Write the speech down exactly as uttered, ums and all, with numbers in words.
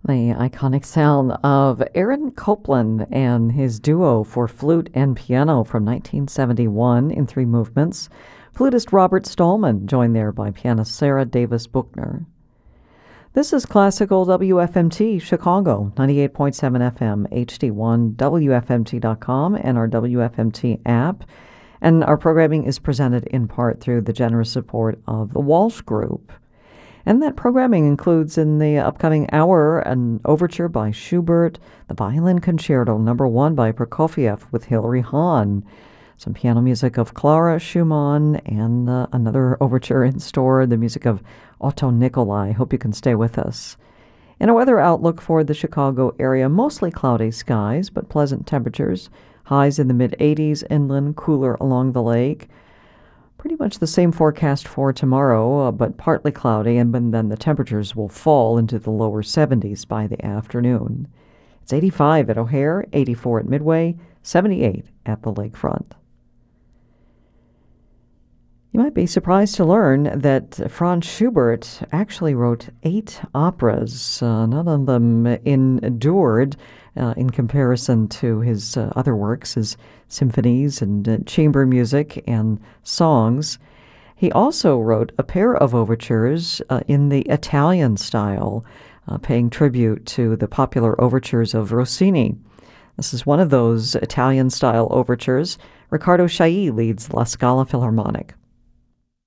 The iconic sound of Aaron Copland and his duo for flute and piano from nineteen seventy-one in three movements. Flutist Robert Stallman, joined there by pianist Sarah Davis Buchner. This is Classical W F M T Chicago, ninety-eight point seven F M, H D one, W F M T dot com, and our W F M T app. And our programming is presented in part through the generous support of the Walsh Group. And that programming includes in the upcoming hour an overture by Schubert, the Violin Concerto number one by Prokofiev with Hilary Hahn, some piano music of Clara Schumann, and uh, another overture in store, the music of Otto Nicolai. Hope you can stay with us. In a weather outlook for the Chicago area, mostly cloudy skies, but pleasant temperatures. Highs in the mid eighties, inland, cooler along the lake. Pretty much the same forecast for tomorrow, uh, but partly cloudy, and then the temperatures will fall into the lower seventies by the afternoon. It's eighty-five at O'Hare, eighty-four at Midway, seventy-eight at the lakefront. You might be surprised to learn that Franz Schubert actually wrote eight operas. Uh, none of them endured uh, in comparison to his uh, other works, his symphonies and uh, chamber music and songs. He also wrote a pair of overtures uh, in the Italian style, uh, paying tribute to the popular overtures of Rossini. This is one of those Italian-style overtures. Riccardo Chailly leads La Scala Philharmonic.